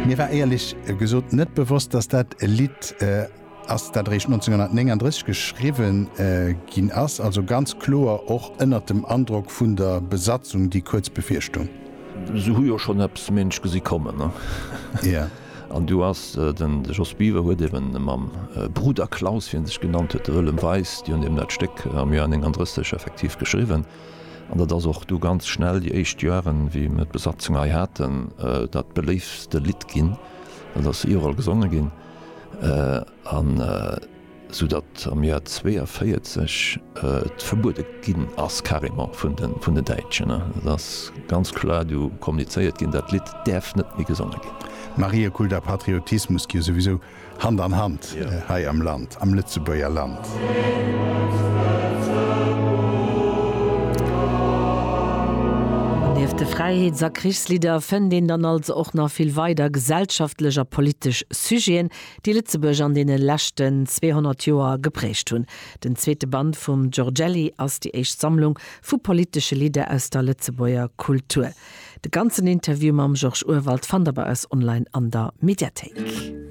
Mir war ehrlich gesot net bewusst, dass dat Lied as dat 1939 geschrieben ginn ass, also ganz klar auch ënnert dem Andruck vun der Besatzung die Kurzbefehlstung. So hu schon abs Mensch gesi kommen ne? Ja. An du hast den de Jos Biwer huet iwwen mam Bruder Klaus fir sich genannt huet Rëllem Weis, Di an dem net Steck am mir an eng andristisch effektiv geschriwen. An dat ass och du ganz schnell die echt Joren wie met Besatzung hätten dat beliefste Lied ginn, dats überall gesonge ginn so dat am Jahr 42 Verbote ginn ass Karima vun den Deitschen. Das ganz klar du kommuniceiert ginn dat Lied derf net wie gesonge ginn. Maria Kul der Patriotismus gi sowieso Hand an Hand hai am Land, am Lützeburger Land. De Freiheitser Kriegslieder fën den dann also auch noch viel weiter gesellschaftlicher politisch Sujeen, die Lützeburg an den lächten 200 Joer geprägt hun. Den zweite Band vum Giorgelli aus die Eichsammlung vu politische Lieder aus der Lützeburger Kultur. De ganzen Interview mam George Urwald fand aber als online an der Mediathek.